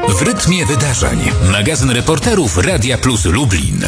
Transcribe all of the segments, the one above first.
W rytmie wydarzeń. Magazyn reporterów Radia Plus Lublin.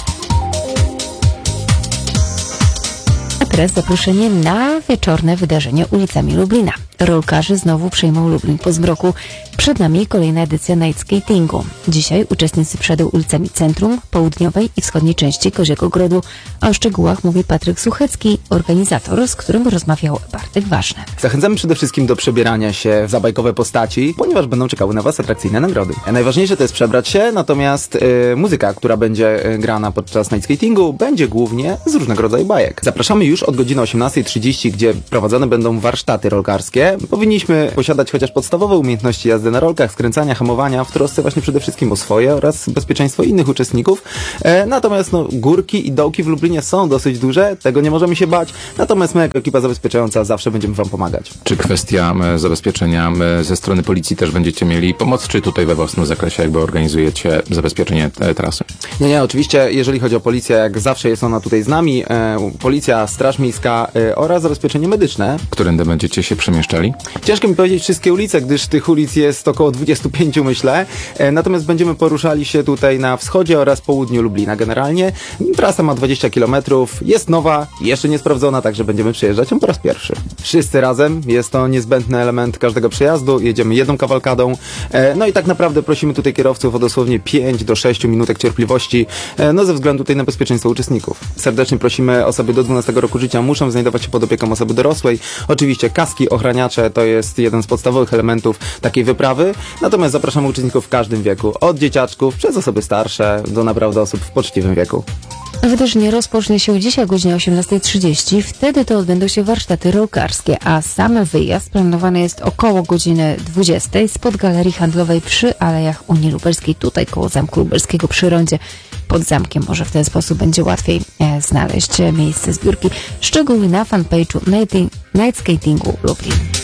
A teraz zaproszenie na wieczorne wydarzenie ulicami Lublina. Rolkarzy znowu przejmą Lublin po zmroku. Przed nami kolejna edycja night skatingu. Dzisiaj uczestnicy przejdą ulicami centrum, południowej i wschodniej części Koziego Grodu. A o szczegółach mówi Patryk Suchecki, organizator, z którym rozmawiał Bartek Ważny. Zachęcamy przede wszystkim do przebierania się w zabajkowe postaci, ponieważ będą czekały na Was atrakcyjne nagrody. Najważniejsze to jest przebrać się, natomiast muzyka, która będzie grana podczas night skatingu, będzie głównie z różnego rodzaju bajek. Zapraszamy już od godziny 18:30, gdzie prowadzone będą warsztaty rolkarskie. Powinniśmy posiadać chociaż podstawowe umiejętności jazdy na rolkach, skręcania, hamowania, w trosce właśnie przede wszystkim o swoje oraz bezpieczeństwo innych uczestników. Natomiast górki i dołki w Lublinie są dosyć duże, tego nie możemy się bać, natomiast my jako ekipa zabezpieczająca zawsze będziemy Wam pomagać. Czy kwestia zabezpieczenia ze strony policji też będziecie mieli pomoc, czy tutaj we własnym zakresie jakby organizujecie zabezpieczenie trasy? Nie, oczywiście jeżeli chodzi o policję, jak zawsze jest ona tutaj z nami, policja, straż miejska oraz zabezpieczenie medyczne. Którędy będziecie się przemieszczali? Ciężko mi powiedzieć wszystkie ulice, gdyż tych ulic jest około 25, myślę. Natomiast będziemy poruszali się tutaj na wschodzie oraz południu Lublina. Generalnie trasa ma 20 km, jest nowa, jeszcze nie sprawdzona, także będziemy przejeżdżać ją po raz pierwszy. Wszyscy razem, jest to niezbędny element każdego przejazdu, jedziemy jedną kawalkadą. No i tak naprawdę prosimy tutaj kierowców o dosłownie 5 do 6 minutek cierpliwości, ze względu tutaj na bezpieczeństwo uczestników. Serdecznie prosimy, osoby do 12 roku życia muszą znajdować się pod opieką osoby dorosłej. Oczywiście kaski, ochraniacze to jest jeden z podstawowych elementów takiej wyprawy, natomiast zapraszamy uczestników w każdym wieku, od dzieciaczków przez osoby starsze do naprawdę osób w poczciwym wieku. Wydarzenie rozpocznie się dzisiaj o godzinie 18:30. Wtedy to odbędą się warsztaty rolkarskie, a sam wyjazd planowany jest około godziny 20:00 spod galerii handlowej przy Alejach Unii Lubelskiej, tutaj koło Zamku Lubelskiego przy rondzie pod zamkiem. Może w ten sposób będzie łatwiej znaleźć miejsce zbiórki. Szczegóły na fanpage'u Night Skatingu Lublin.